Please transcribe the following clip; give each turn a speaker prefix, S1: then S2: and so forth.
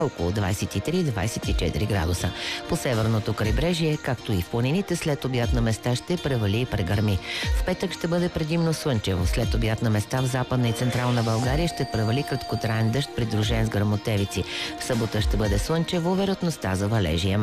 S1: около 23-24 градуса. По северното крайбрежие, както и в планините, след обяд на места ще превали и прегърми. В петък ще бъде предимно слънчево. След обяд на места в Западна и Централна България ще превали краткотраен дъжд, придружен с гръмотевици. В събота ще бъде слънчево, вероятността за валежи е